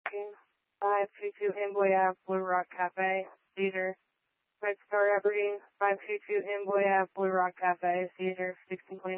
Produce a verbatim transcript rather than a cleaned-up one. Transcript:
parking. five two two Amboy Ave, Blue Rock Cafe, Cedar. Red Star Aberdeen, five two two Amboy Ave, Blue Rock Cafe, Cedar, sixteen twenty.